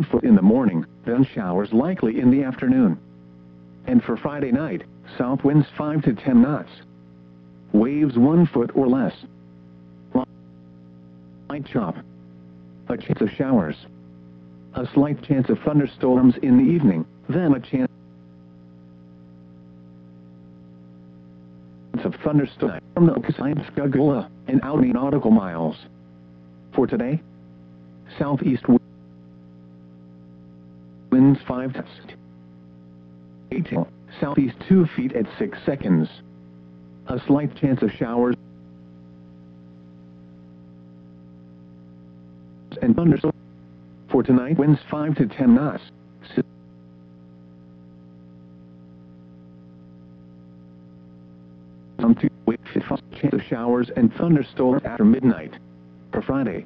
foot in the morning, then showers likely in the afternoon. And for Friday night, south winds 5 to 10 knots. Waves 1 foot or less. Light chop. A chance of showers. A slight chance of thunderstorms in the evening, then a chance of thunderstorms from the Pascagoula and Audi nautical miles. For today, southeast winds 5 to 8, southeast 2 feet at 6 seconds. A slight chance of showers and thunderstorms. For tonight, winds 5 to 10 knots. Chance of showers and thunderstorms after midnight. For Friday,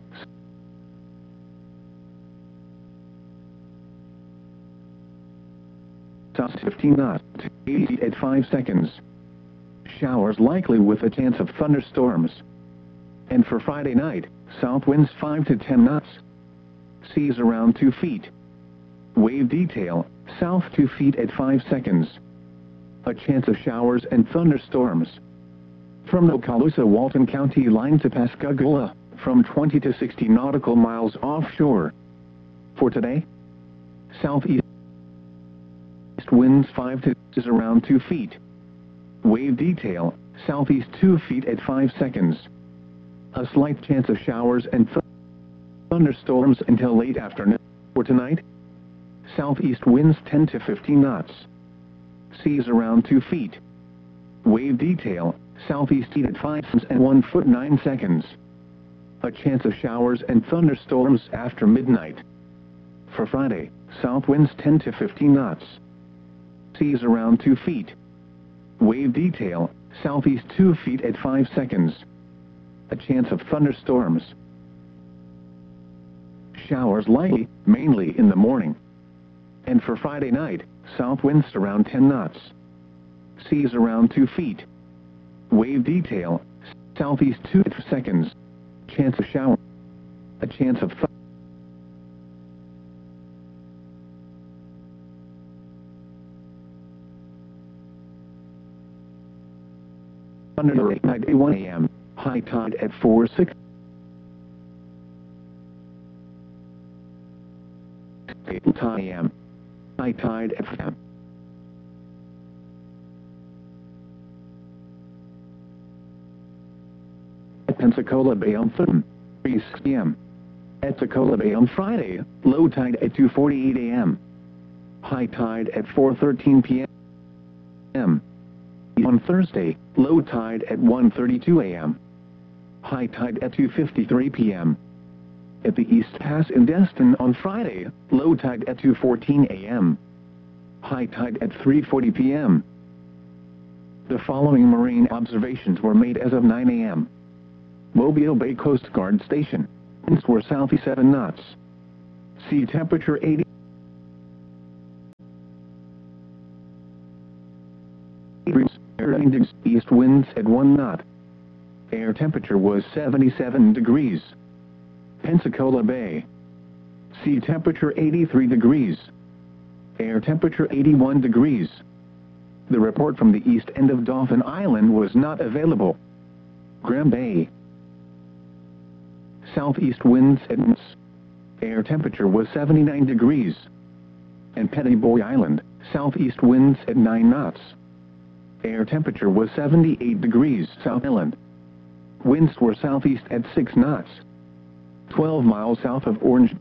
south 15 knots, 80 at 5 seconds. Showers likely with a chance of thunderstorms. And for Friday night, south winds 5 to 10 knots. Seas around 2 feet. Wave detail, south 2 feet at 5 seconds. A chance of showers and thunderstorms. From the Okaloosa-Walton County line to Pascagoula, from 20 to 60 nautical miles offshore. For today, southeast winds 5 to is around 2 feet. Wave detail, southeast 2 feet at 5 seconds. A slight chance of showers and thunderstorms until late afternoon. For tonight, southeast winds 10 to 15 knots. Seas around 2 feet. Wave detail, southeast at 5 and 1 foot 9 seconds. A chance of showers and thunderstorms after midnight. For Friday, south winds 10 to 15 knots. Seas around 2 feet. Wave detail, southeast 2 feet at 5 seconds. A chance of thunderstorms. Showers likely, mainly in the morning. And for Friday night, south winds around 10 knots. Seas around 2 feet. Wave detail, southeast 2 seconds. Chance of shower. A chance of thunder at 1 a.m. High tide at 4:06 a.m. High tide at 5 at Pensacola Bay on 3 p.m. At Pensacola Bay on Friday, low tide at 2:48 a.m. High tide at 4:13 p.m. On Thursday, low tide at 1:32 a.m. High tide at 2:53 p.m. At the East Pass in Destin on Friday, low tide at 2:14 a.m. High tide at 3:40 p.m. The following marine observations were made as of 9 a.m. Mobile Bay Coast Guard Station. Winds were southeast 7 knots. Sea temperature 80. East winds at 1 knot. Air temperature was 77 degrees. Pensacola Bay. Sea temperature 83 degrees. Air temperature 81 degrees. The report from the east end of Dauphin Island was not available. Graham Bay. Southeast winds at air temperature was 79 degrees. And Petty Boy Island, southeast winds at 9 knots. Air temperature was 78 degrees South Island. Winds were southeast at 6 knots. 12 miles south of Orange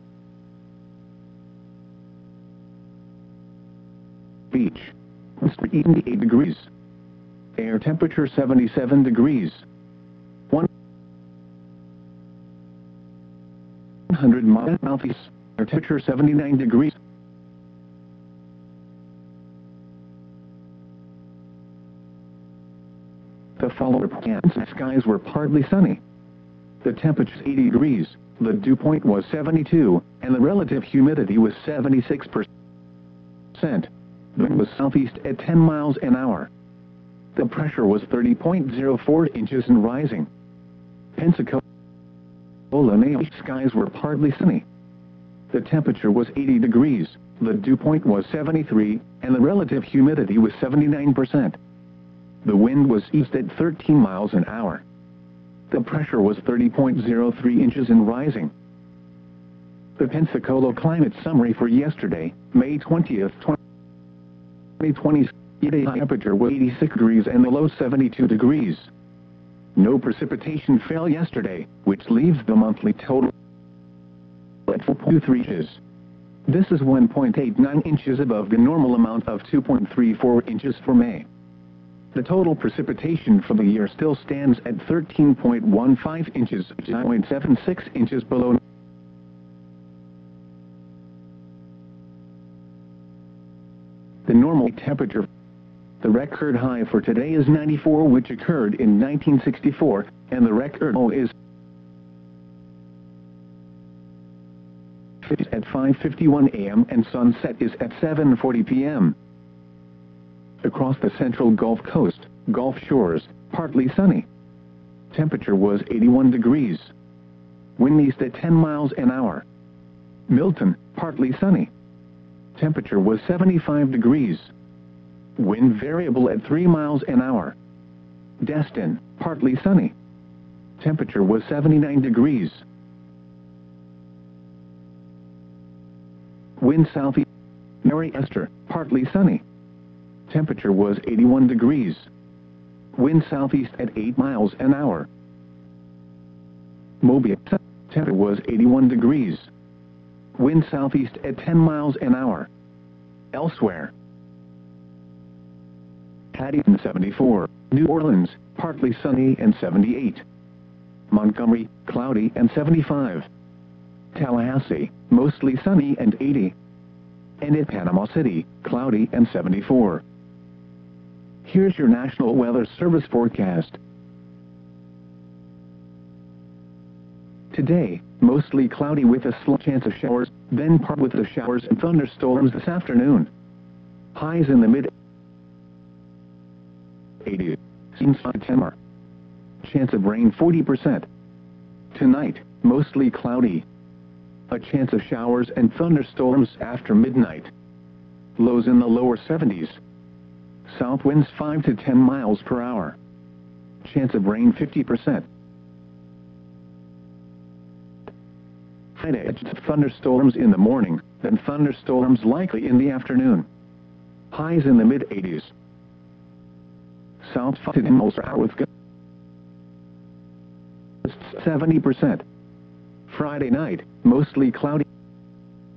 Beach. Winds were 88 degrees. Air temperature 77 degrees. 100 miles southeast. Air temperature 79 degrees. The following skies were partly sunny. The temperature 80 degrees, the dew point was 72, and the relative humidity was 76%. The wind was southeast at 10 miles an hour. The pressure was 30.04 inches and rising. Pensacola skies were partly sunny. The temperature was 80 degrees, the dew point was 73, and the relative humidity was 79%. The wind was east at 13 miles an hour. The pressure was 30.03 inches and rising. The Pensacola Climate Summary for yesterday, May 20th, 2020. The high temperature was 86 degrees and the low 72 degrees. No precipitation fell yesterday, which leaves the monthly total at 4.23 inches. This is 1.89 inches above the normal amount of 2.34 inches for May. The total precipitation for the year still stands at 13.15 inches, 9.76 inches below the normal temperature. The record high for today is 94, which occurred in 1964, and the record low is at 5:51 a.m. and sunset is at 7:40 p.m. Across the central Gulf Coast, Gulf Shores, partly sunny. Temperature was 81 degrees. Wind east at 10 miles an hour. Milton, partly sunny. Temperature was 75 degrees. Wind variable at 3 miles an hour. Destin, partly sunny. Temperature was 79 degrees. Wind southeast. Mary Esther, partly sunny. Temperature was 81 degrees. Wind southeast at 8 miles an hour. Mobile, temperature was 81 degrees. Wind southeast at 10 miles an hour. Elsewhere. Hattie 74, New Orleans, partly sunny and 78. Montgomery, cloudy and 75. Tallahassee, mostly sunny and 80. And at Panama City, cloudy and 74. Here's your National Weather Service forecast. Today, mostly cloudy with a slight chance of showers, then part with the showers and thunderstorms this afternoon. Highs in the mid-80s. September. Chance of rain 40%. Tonight, mostly cloudy. A chance of showers and thunderstorms after midnight. Lows in the lower 70s. South winds 5 to 10 miles per hour. Chance of rain 50%. Friday, thunderstorms in the morning, then thunderstorms likely in the afternoon. Highs in the mid-80s. South 5 to 10 miles per hour with 70%. Friday night, mostly cloudy.